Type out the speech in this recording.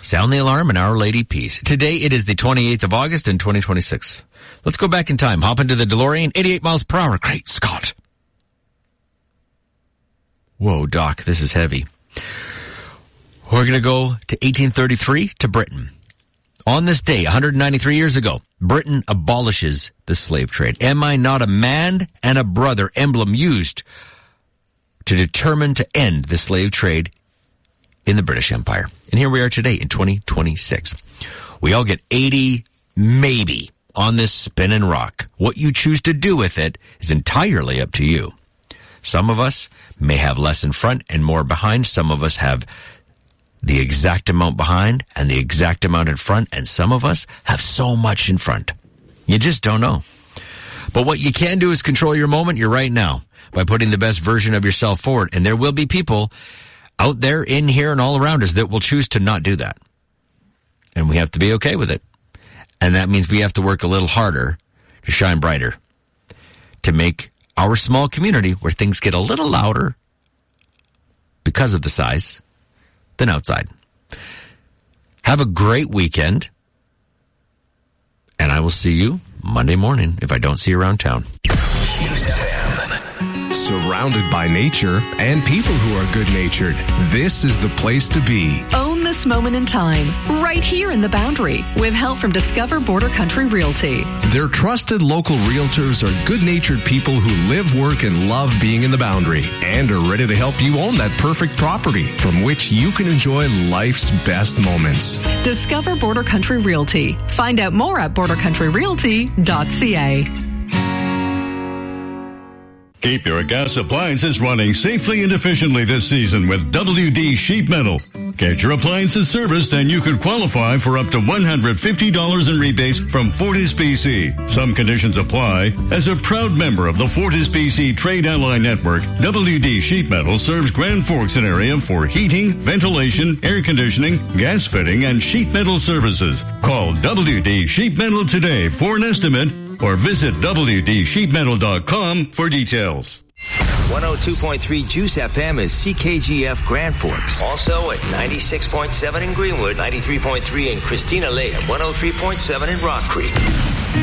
Sound the alarm and Our Lady Peace. Today it is the 28th of August in 2026. Let's go back in time. Hop into the DeLorean, 88 miles per hour. Great Scott. Whoa, Doc, this is heavy. We're going to go to 1833 to Britain. On this day, 193 years ago, Britain abolishes the slave trade. Am I not a man and a brother emblem used to determine to end the slave trade in the British Empire? And here we are today in 2026. We all get 80 maybe on this spinning rock. What you choose to do with it is entirely up to you. Some of us may have less in front and more behind. Some of us have the exact amount behind and the exact amount in front, and some of us have so much in front. You just don't know. But what you can do is control your moment, your right now, by putting the best version of yourself forward. And there will be people out there, in here, and all around us that will choose to not do that. And we have to be okay with it. And that means we have to work a little harder to shine brighter, to make our small community, where things get a little louder because of the size, than outside. Have a great weekend, and I will see you Monday morning if I don't see you around town. Surrounded by nature and people who are good-natured, this is the place to be. Own this moment in time, right here in the Boundary, with help from Discover Border Country Realty. Their trusted local realtors are good-natured people who live, work, and love being in the Boundary, and are ready to help you own that perfect property from which you can enjoy life's best moments. Discover Border Country Realty. Find out more at bordercountryrealty.ca. Keep your gas appliances running safely and efficiently this season with WD Sheet Metal. Get your appliances serviced and you could qualify for up to $150 in rebates from Fortis BC. Some conditions apply. As a proud member of the Fortis BC Trade Ally Network, WD Sheet Metal serves Grand Forks and area for heating, ventilation, air conditioning, gas fitting, and sheet metal services. Call WD Sheet Metal today for an estimate, or visit WDSheetMetal.com for details. 102.3 Juice FM is CKGF Grand Forks. Also at 96.7 in Greenwood, 93.3 in Christina Lake, and 103.7 in Rock Creek.